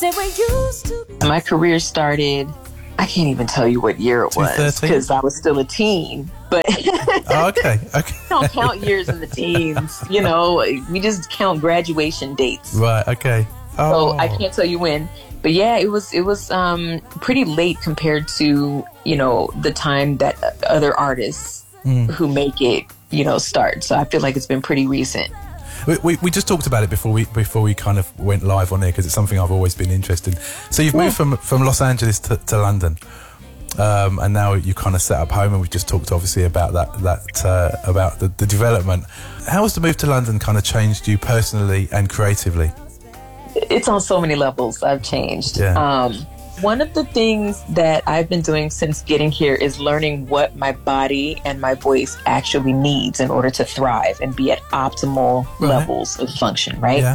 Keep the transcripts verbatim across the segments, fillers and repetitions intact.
My career started, I can't even tell you what year it was because I was still a teen. But oh, okay, okay. Don't count years in the teens. You know, we just count graduation dates. Right. Okay. Oh. So I can't tell you when. But yeah, it was it was um, pretty late compared to, you know, the time that other artists mm. who make it, you know, start. So I feel like it's been pretty recent. We, we, we just talked about it before we before we kind of went live on air because it's something I've always been interested in. So you've moved yeah. from, from Los Angeles to, to London, um, and now you kind of set up home, and we've just talked obviously about that that uh, about the, the development. How has the move to London kind of changed you personally and creatively? It's on so many levels. I've changed. Yeah. Um, one of the things that I've been doing since getting here is learning what my body and my voice actually needs in order to thrive and be at optimal right. levels of function, right? Yeah.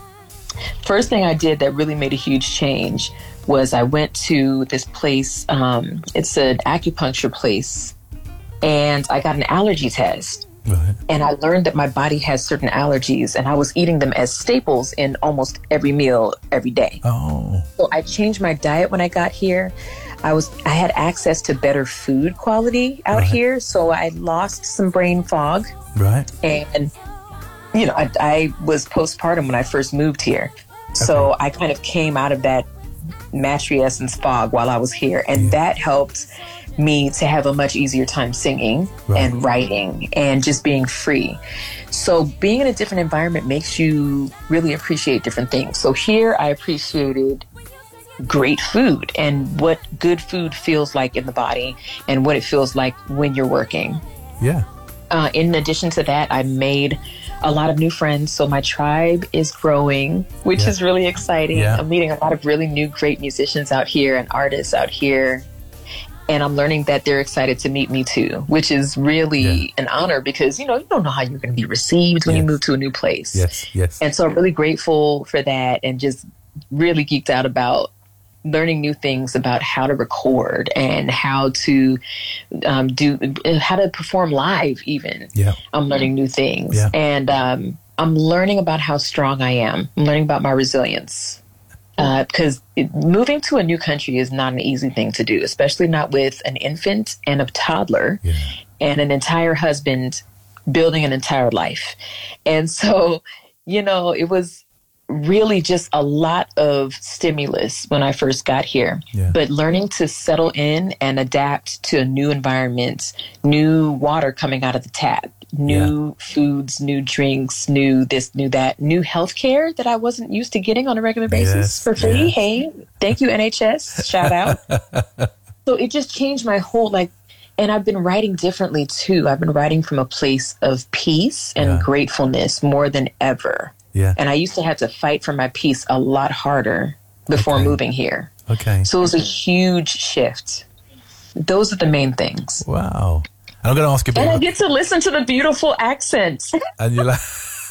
First thing I did that really made a huge change was I went to this place. Um, it's an acupuncture place, and I got an allergy test. Right. And I learned that my body has certain allergies, and I was eating them as staples in almost every meal every day. Oh. So I changed my diet when I got here. I was I had access to better food quality out right. here, so I lost some brain fog. Right. And you know, I, I was postpartum when I first moved here, so okay. I kind of came out of that matry-essence fog while I was here, and yeah. that helped me to have a much easier time singing right. and writing and just being free. So being in a different environment makes you really appreciate different things. So here I appreciated great food and what good food feels like in the body and what it feels like when you're working. Yeah. Uh, in addition to that, I made a lot of new friends. So my tribe is growing, which yeah. is really exciting. Yeah. I'm meeting a lot of really new, great musicians out here and artists out here. And I'm learning that they're excited to meet me too, which is really yeah. an honor because, you know, you don't know how you're going to be received when yes. you move to a new place. Yes, yes. And so I'm really grateful for that and just really geeked out about learning new things about how to record and how to um, do, how to perform live even. Yeah. I'm learning new things. Yeah. And um, I'm learning about how strong I am. I'm learning about my resilience. Because uh, moving to a new country is not an easy thing to do, especially not with an infant and a toddler yeah. and an entire husband building an entire life. And so, you know, it was really just a lot of stimulus when I first got here. Yeah. But learning to settle in and adapt to a new environment, new water coming out of the tap, new yeah. foods, new drinks, new this, new that, new healthcare that I wasn't used to getting on a regular basis yes, for free. yes. Hey, thank you, N H S. Shout out. So it just changed my whole, like, and I've been writing differently too. I've been writing from a place of peace and yeah. gratefulness more than ever. Yeah. And I used to have to fight for my peace a lot harder before okay. moving here. Okay. So it was a huge shift. Those are the main things. Wow. And I'm going to ask you about... And I get to listen to the beautiful accents. And you're like...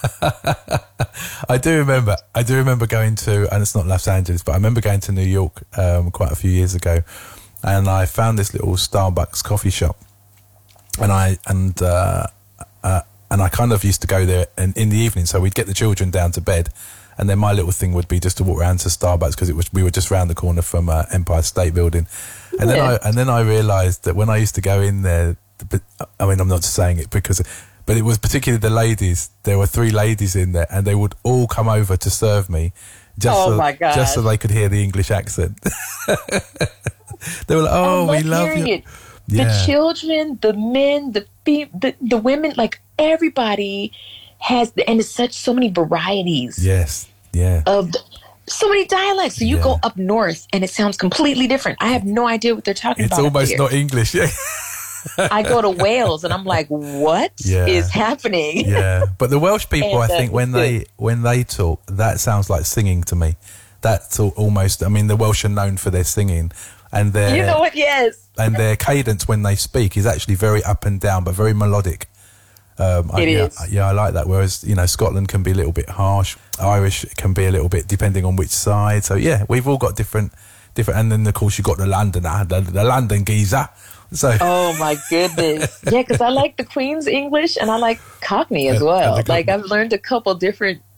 I do remember, I do remember going to, and it's not Los Angeles, but I remember going to New York um, quite a few years ago, and I found this little Starbucks coffee shop, and I and uh, uh, and I kind of used to go there in, in the evening. So we'd get the children down to bed, and then my little thing would be just to walk around to Starbucks because it was we were just round the corner from uh, Empire State Building, and then yeah. I and then I realised that when I used to go in there, I mean I'm not just saying it because. But it was particularly the ladies. There were three ladies in there, and they would all come over to serve me, just oh so my God. just so they could hear the English accent. They were like, "Oh, we love you." It. The Yeah. children, the men, the, fe- the the women, like everybody has, and it's such so many varieties. Yes, yeah. Of the, so many dialects. So you Yeah. go up north, and it sounds completely different. I have no idea what they're talking It's about. almost here. not English. Yeah. I go to Wales and I'm like, what Yeah. is happening? Yeah, but the Welsh people, And, I uh, think, when they when they talk, that sounds like singing to me. That's al- almost. I mean, the Welsh are known for their singing, and their You know what? Yes. and their cadence when they speak is actually very up and down, but very melodic. Um, I, It yeah, is. yeah, I like that. Whereas you know, Scotland can be a little bit harsh. Irish can be a little bit depending on which side. So yeah, we've all got different, different. And then of course you have got the Londoner, the, the London geezer. So Oh my goodness. Yeah, because I like the Queen's English and I like Cockney as And- well. and the Like Cockney. I've learned a couple different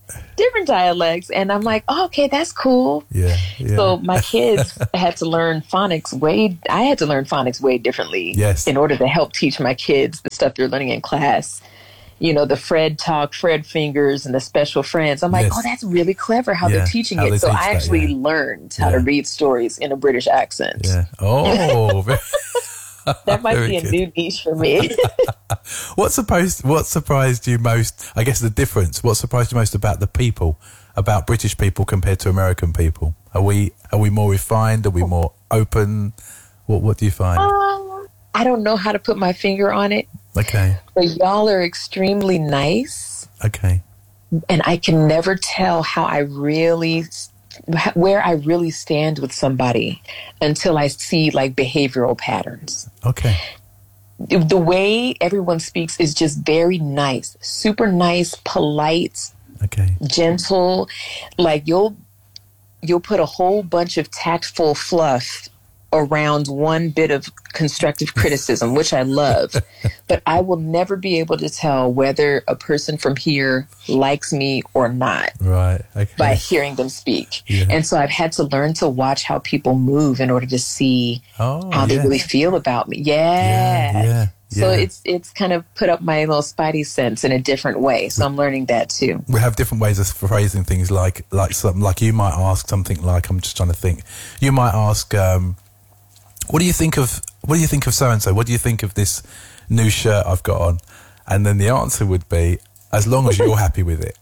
different dialects. And I'm like, oh, okay, that's cool. Yeah, yeah. So my kids had to learn phonics way, I had to learn phonics way differently. Yes. In order to help teach my kids the stuff they're learning in class. You know, the Fred talk, Fred fingers, and the special friends. I'm like, Yes. oh, that's really clever how Yeah, they're teaching how it. they So teach I that, actually yeah. learned how Yeah. to read stories in a British accent. Yeah. Oh, very, That might very be a good. new niche for me. What surprised what surprised you most? I guess the difference. What surprised you most about the people, about British people compared to American people? Are we are we more refined? Are we more open? What what do you find? Um, I don't know how to put my finger on it, Okay, but y'all are extremely nice. okay, And I can never tell how I really, where I really stand with somebody until I see like behavioral patterns. okay, The way everyone speaks is just very nice, super nice, polite, okay. gentle. Like you'll, you'll put a whole bunch of tactful fluff around one bit of constructive criticism, which I love, but I will never be able to tell whether a person from here likes me or not Right. Okay. by hearing them speak. Yeah. And so I've had to learn to watch how people move in order to see Oh, how they yeah. really feel about me. Yeah. Yeah, yeah, So yeah. it's it's kind of put up my little spidey sense in a different way. So I'm learning that too. We have different ways of phrasing things. Like like something like you might ask something like I'm just trying to think. You might ask. Um, What do you think of what do you think of so and so? What do you think of this new shirt I've got on? And then the answer would be, as long as you're happy with it.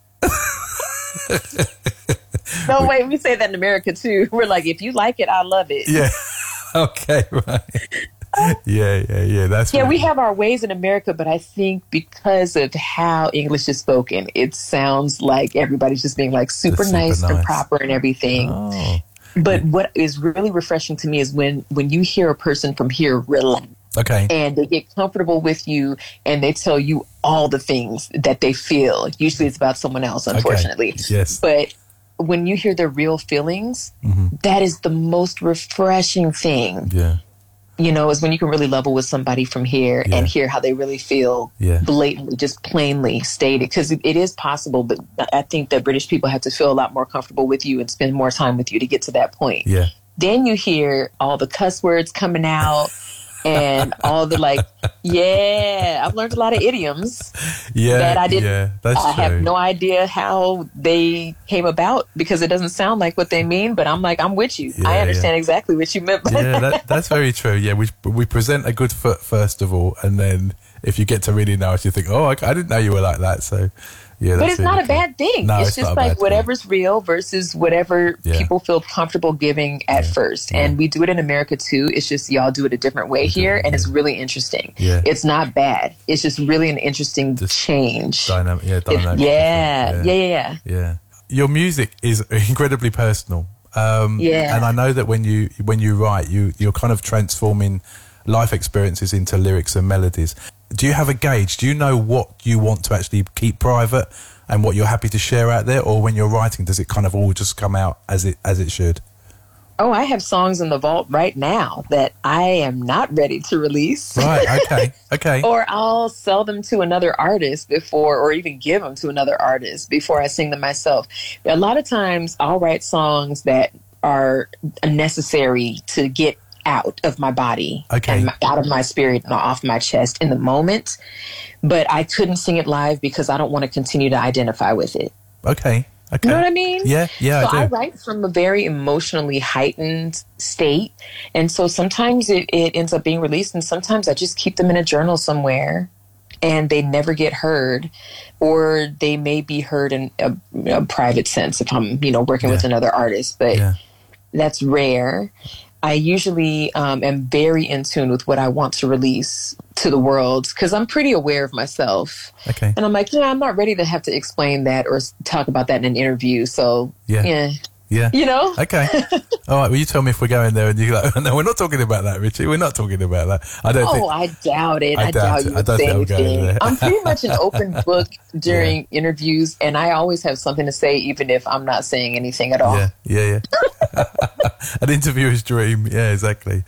No, wait, we say that in America too. We're like, if you like it, I love it. Yeah. Okay. Right. Yeah. Yeah. Yeah. That's Yeah, right. we have our ways in America, but I think because of how English is spoken, it sounds like everybody's just being like super, Super nice, and nice. proper and everything. Oh. But what is really refreshing to me is when, when you hear a person from here relax Okay. and they get comfortable with you and they tell you all the things that they feel. Usually it's about someone else, unfortunately. Yes. But when you hear their real feelings, that is the most refreshing thing. Yeah. You know, is when you can really level with somebody from here Yeah. and hear how they really feel Yeah. blatantly, just plainly stated. Because it, it is possible, but I think that British people have to feel a lot more comfortable with you and spend more time with you to get to that point. Yeah. Then you hear all the cuss words coming out and all the like, yeah, I've learned a lot of idioms Yeah. that I didn't, Yeah. That's I true. have no idea how they came about because it doesn't sound like what they mean, but I'm like, I'm with you. Yeah, I understand yeah. exactly what you meant by Yeah, that. that, that's very true. Yeah, we we present a good foot first of all, and then if you get to really know us, you think, oh, I, I didn't know you were like that. So, yeah, But that's it's really not a cool. bad thing. No, it's, it's just not a like bad thing. whatever's real versus whatever Yeah. people feel comfortable giving at Yeah. first. Yeah. And we do it in America too. It's just y'all do it a different way here, and yeah. it's really interesting. Yeah. It's not bad. It's just really an interesting Just change. Dynamic, yeah, It- dynamic. yeah, yeah, yeah, yeah. Yeah. Your music is incredibly personal. Um, Yeah. And I know that when you when you write, you you're kind of transforming life experiences into lyrics and melodies. Do you have a gauge? Do you know what you want to actually keep private and what you're happy to share out there, or when you're writing, does it kind of all just come out as it as it should? Oh, I have songs in the vault right now that I am not ready to release. Right. Okay. Okay. Or I'll sell them to another artist before, or even give them to another artist before I sing them myself. A lot of times I'll write songs that are necessary to get out of my body Okay. and out of my spirit and off my chest in the moment. But I couldn't sing it live because I don't want to continue to identify with it. Okay. Okay. You know what I mean? Yeah. Yeah. So I I do. write from a very emotionally heightened state. And so sometimes it, it ends up being released, and sometimes I just keep them in a journal somewhere and they never get heard, or they may be heard in a, a private sense if I'm, you know, working with Yeah. another artist, but Yeah. that's rare. I usually um, am very in tune with what I want to release to the world because I'm pretty aware of myself. Okay. And I'm like, yeah, I'm not ready to have to explain that or s- talk about that in an interview. So, Yeah. yeah, Yeah. you know? Okay. All right. Well, you tell me if we're going there, and you're like, no, we're not talking about that, Richie. We're not talking about that. I don't Oh, think. I doubt it. I I, doubt doubt, it. you I would don't say think I'm going anything. there. I'm pretty much an open book during interviews, and I always have something to say, even if I'm not saying anything at all. Yeah. Yeah. Yeah. An interviewer's dream. Yeah. Exactly.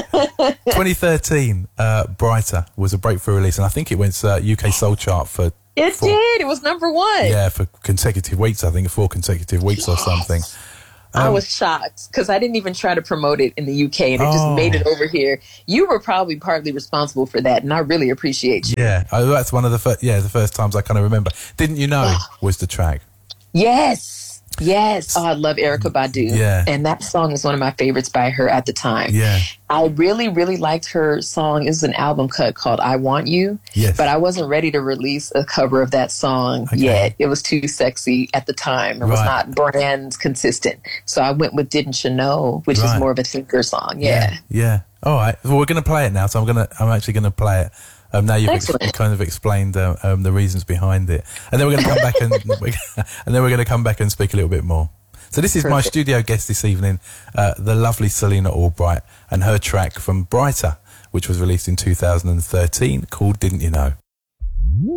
twenty thirteen, uh, Brighter was a breakthrough release, and I think it went uh, U K Soul Chart for It for, did. It was number one. Yeah, for consecutive weeks, I think, four consecutive weeks yes. or something. Um, I was shocked because I didn't even try to promote it in the U K, and it oh. just made it over here. You were probably partly responsible for that, and I really appreciate you. Yeah, oh, that's one of the first, yeah, the first times I kind of remember. Didn't You Know was the track. Yes. Yes. Oh, I love Erykah Badu. Yeah. And that song is one of my favorites by her at the time. Yeah. I really, really liked her song. It was an album cut called I Want You. Yes. But I wasn't ready to release a cover of that song okay. yet. It was too sexy at the time. It right. was not brand consistent. So I went with Didn't You Know, which right. is more of a thinker song. Yeah. Yeah. yeah. All right. Well, we're going to play it now. So I'm going to, I'm actually going to play it. Um, now you've ex- kind of explained uh, um, the reasons behind it, and then we're going to come back and and then we're going to come back and speak a little bit more. So this is Perfect. My studio guest this evening, uh, the lovely Selena Albright, and her track from Brighter, which was released in two thousand thirteen, called Didn't You Know.